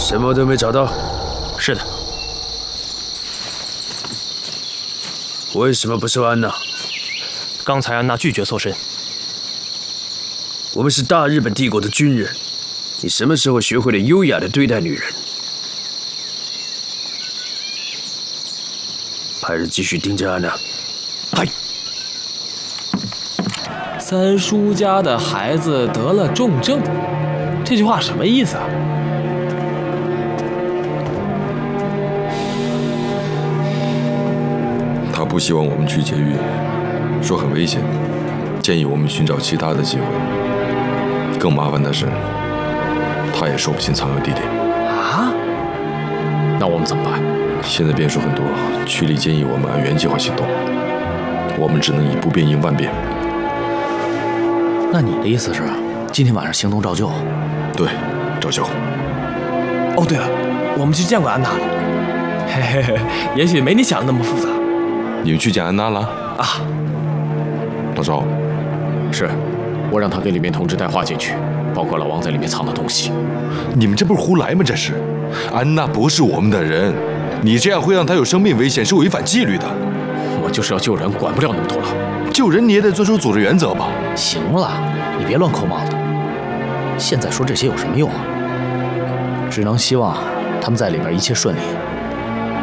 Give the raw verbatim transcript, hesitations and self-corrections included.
什么都没找到。 是的。 为什么不收安娜？ 刚才安娜拒绝搜身。 我们是大日本帝国的军人，你什么时候学会了优雅的对待女人？派人继续盯着安娜。 嗨。三叔家的孩子得了重症，这句话什么意思啊？ 他不希望我们去劫狱，说很危险，建议我们寻找其他的机会。更麻烦的是，他也说不清藏有地点。 啊？那我们怎么办？ 现在变数很多，区里建议我们按原计划行动，我们只能以不变应万变。 那你的意思是，今天晚上行动照旧？ 对，照旧。 哦，对了，我们去见过安娜了，嘿嘿嘿，也许没你想的那么复杂。 你们去见安娜了？ 啊， 老赵， 是，我让他给里面同志带话进去，包括老王在里面藏的东西。 你们这不是胡来吗？这是，安娜不是我们的人，你这样会让她有生命危险，是违反纪律的。 我就是要救人，管不了那么多了。 救人你也得遵守组织原则吧？ 行了，你别乱扣帽子。现在说这些有什么用啊？只能希望他们在里边一切顺利。